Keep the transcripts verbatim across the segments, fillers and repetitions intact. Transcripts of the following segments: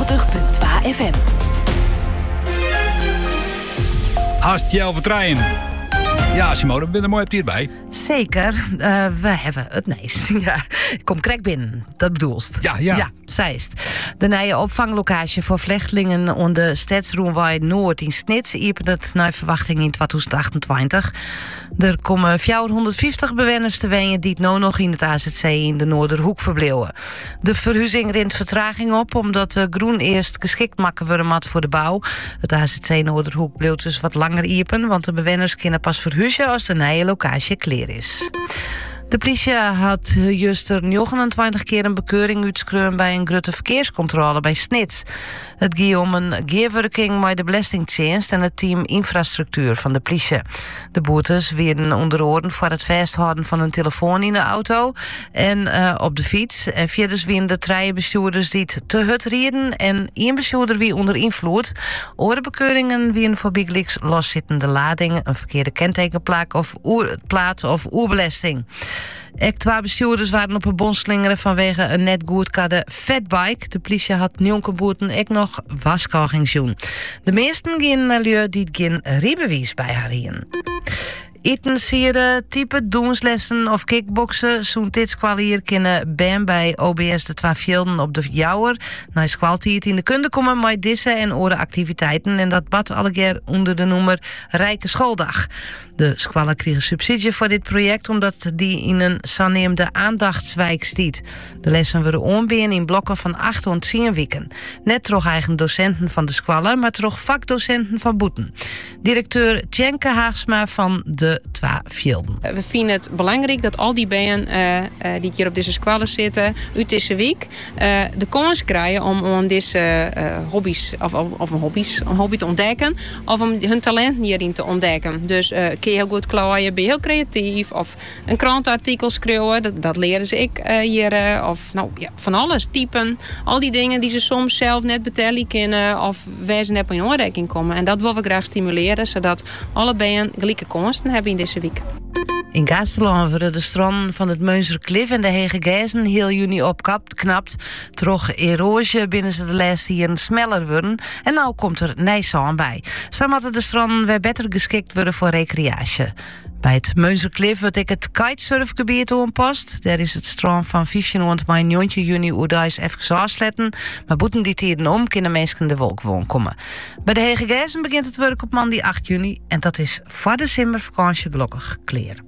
vierentwintig punt twee F M. Haast je vertrein. Ja, Simone, ben je er mooi op hierbij? Zeker. Uh, we hebben het nice. Ja. Kom krek binnen, dat bedoelst. Ja, ja. Ja, zijst. De nieuwe opvanglocatie voor vluchtelingen onder Stadsroenwijk Noord in Snits opent het naar verwachting in twintig achtentwintig. Er komen vierhonderdvijftig bewoners te wonen die het nou nog in het A Z C in de Noorderhoek verbleven. De verhuizing rint vertraging op omdat de groen eerst geschikt maken worden mat voor de bouw. Het A Z C Noorderhoek bleef dus wat langer iepen, want de bewoners kunnen pas verhuizen als de nieuwe locatie klaar is. De politie had juist er negenentwintig keer een bekeuring uitgeschreven bij een grote verkeerscontrole bij Snits. Het ging om een gearwerking met de Belastingdienst en het team infrastructuur van de politie. De boetes werden onder oren voor het vasthouden van een telefoon in de auto en uh, op de fiets. En verder werden de drie bestuurders die het te hut rieden en één bestuurder wie onder invloed. Oren bekeuringen werden voor Big Leaks loszittende lading, een verkeerde kentekenplaat of oer, plaat of oerbelasting. Ek twee bestuurders waren op een bonslingeren vanwege een net goed kade fatbike. De politie had nieuwke ek nog waskoging doen. De meesten gingen naar lieu die geen rijbewijs bij haar hien. Eten, sieren, type doenslessen of kickboksen. Zo'n dit squalier kunnen ben bij O B S de twee velden op de Jouwer. Na squaltiet in de kunde komen met dissen en oren activiteiten. En dat bad alle keer onder de noemer Rijke Schooldag. De squallen kregen subsidie voor dit project omdat die in een saneemde aandachtswijk stiet. De lessen worden onbeen in blokken van acht tot tien weken. Net toch eigen docenten van de squallen, maar toch vakdocenten van Boeten. Directeur Tjenke Haagsma van de twee velden. We vinden het belangrijk dat al die bijen uh, uh, die hier op deze squallen zitten, uit deze week, uh, de kans krijgen om, om deze uh, hobby's, of, of een hobby's, een hobby te ontdekken, of om hun talent hierin te ontdekken. Dus uh, kun je heel goed klaaien, ben je heel creatief, of een krantenartikel schreeuwen, dat, dat leren ze ik uh, hier, uh, of nou ja, van alles, typen, al die dingen die ze soms zelf net betellen kunnen, of wij ze net in aanraking komen. En dat willen we graag stimuleren, zodat alle bijen gelijke kansen hebben in deze week. In Gasteland worden de stranden van het Meunzerklif en de Hege Gijzen heel juni opknapt. Troch erosie binnen ze de laatste jaren smeller worden. En nou komt er Nijsaan bij. Zo moeten de stranden weer beter geschikt worden voor recreatie. Bij het Meunzerklif wordt ik het kitesurfgebied aanpast. Daar is het strand van vijftienhonderd mei negentien juni oerdijs even afsletten. Maar boeten die tijden om, kunnen mensen de wolk woon komen. Bij de Hege Gijzen begint het werk op maandag acht juni. En dat is voor de zomervakantie gelukkig klaar.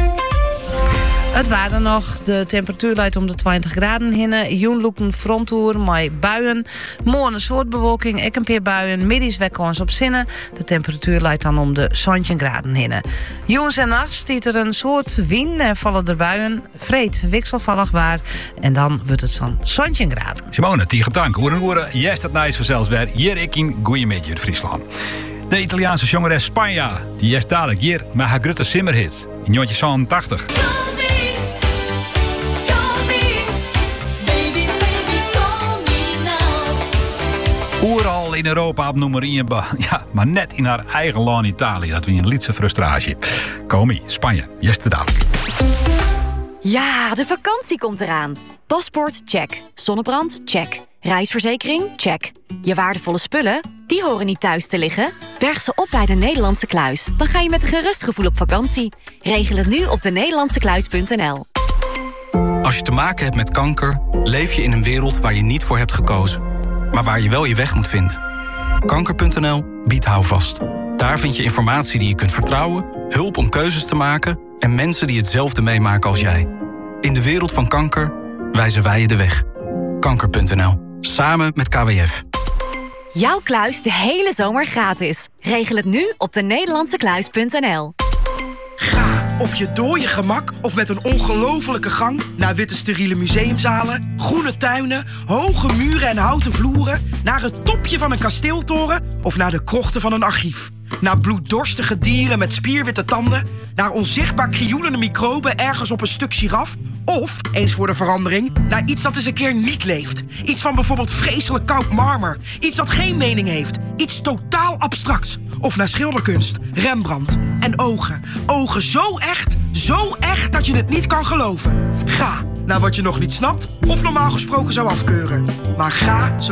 Het waren nog. De temperatuur leidt om de twintig graden heen. Joenloeken fronttoer met buien. Morgen een soort bewolking, ik een paar buien. Middags wekkans op zinnen. De temperatuur leidt dan om de zeventien graden heen. Joens en nachts stiet er een soort wind en vallen er buien. Vreed, wisselvallig waar. En dan wordt het zo'n zeventien graden. Simone, tegen dank. Hoeren hoeren, jij staat nice vanzelfs weer. Hier ik in Goeiemiddag, Friesland. De Italiaanse zangeres Spanja, die is dadelijk hier met haar grote simmerhit in negentien zevenentachtig. Overal in Europa op nummer één, ja, maar net in haar eigen land Italië. Dat was een lietse frustratie. Komi, Spanje, yesterday. Ja, de vakantie komt eraan. Paspoort, check. Zonnebrand, check. Reisverzekering, check. Je waardevolle spullen, die horen niet thuis te liggen. Berg ze op bij de Nederlandse Kluis. Dan ga je met een gerust gevoel op vakantie. Regel het nu op de nederlandse kluis punt n l. Als je te maken hebt met kanker, leef je in een wereld waar je niet voor hebt gekozen. Maar waar je wel je weg moet vinden. kanker punt n l biedt houvast. Daar vind je informatie die je kunt vertrouwen, hulp om keuzes te maken en mensen die hetzelfde meemaken als jij. In de wereld van kanker wijzen wij je de weg. kanker punt n l. Samen met K W F. Jouw kluis de hele zomer gratis. Regel het nu op de nederlandse kluis punt n l. Ga op je dooie gemak of met een ongelofelijke gang naar witte steriele museumzalen, groene tuinen, hoge muren en houten vloeren, naar het topje van een kasteeltoren of naar de krochten van een archief. Naar bloeddorstige dieren met spierwitte tanden, naar onzichtbaar krioelende microben ergens op een stuk giraf, of, eens voor de verandering, naar iets dat eens een keer niet leeft. Iets van bijvoorbeeld vreselijk koud marmer, iets dat geen mening heeft, iets totaal abstracts. Of naar schilderkunst, Rembrandt en ogen. Ogen zo echt, zo echt dat je het niet kan geloven. Ga naar wat je nog niet snapt of normaal gesproken zou afkeuren. Maar ga zo